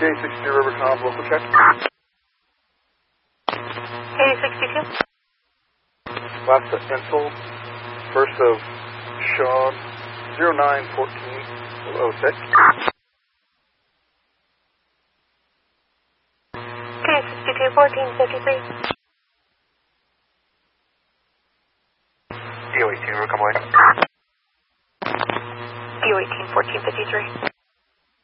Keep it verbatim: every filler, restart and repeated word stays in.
K sixty-two Rivercom, local check. K sixty-two. Last of Ensel, first of Sean, zero nine fourteen oh six. K sixty-two fourteen fifty-three. D O eighteen, Rivercom away. D O eighteen fourteen fifty-three.